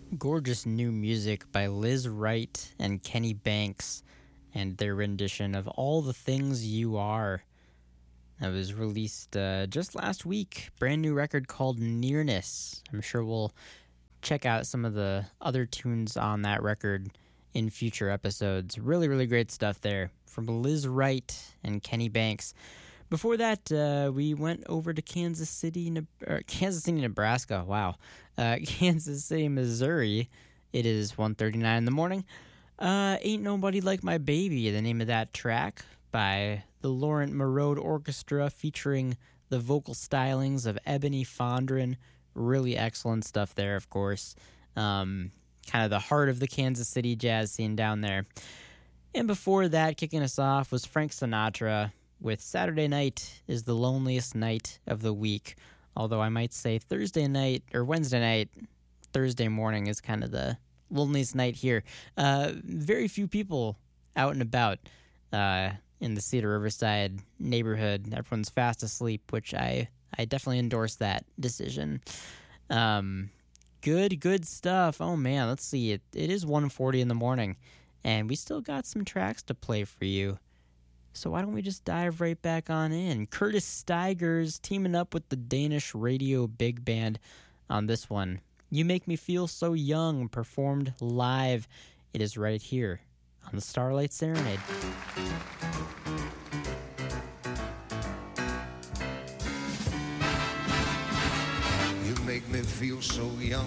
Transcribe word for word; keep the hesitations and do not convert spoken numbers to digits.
Gorgeous new music by Liz Wright and Kenny Banks and their rendition of All the Things You Are. That was released uh, just last week. Brand new record called Nearness. I'm sure we'll check out some of the other tunes on that record in future episodes. Really, really great stuff there from Liz Wright and Kenny Banks. Before that, uh, we went over to Kansas City, Ne- er, Kansas City, Nebraska. Wow, uh, Kansas City, Missouri. It is one thirty-nine in the morning. Uh, Ain't Nobody Like My Baby, the name of that track by the Laurent Marode Orchestra, featuring the vocal stylings of Ebony Fondren. Really excellent stuff there, of course. Um, kind of the heart of the Kansas City jazz scene down there. And before that, kicking us off was Frank Sinatra with Saturday Night is the Loneliest Night of the Week. Although I might say Thursday night or Wednesday night, Thursday morning is kind of the loneliest night here. Uh, very few people out and about uh, in the Cedar Riverside neighborhood. Everyone's fast asleep, which I, I definitely endorse that decision. Um, good, good stuff. Oh man, let's see. It, it is one forty in the morning, and we still got some tracks to play for you. So why don't we just dive right back on in? Curtis Stigers teaming up with the Danish Radio Big Band on this one. You Make Me Feel So Young, performed live. It is right here on the Starlight Serenade. You make me feel so young,